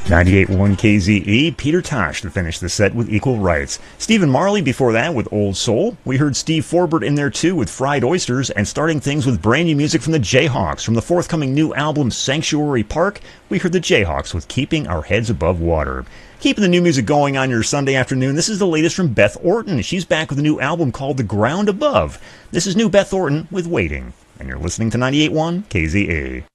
98.1 KZE, Peter Tosh to finish the set with Equal Rights. Stephen Marley before that with Old Soul. We heard Steve Forbert in there too with Fried Oysters, and starting things with brand new music from the Jayhawks. From the forthcoming new album Sanctuary Park, we heard the Jayhawks with Keeping Our Heads Above Water. Keeping the new music going on your Sunday afternoon, this is the latest from Beth Orton. She's back with a new album called The Ground Above. This is new Beth Orton with Waiting, and you're listening to 98.1 KZE.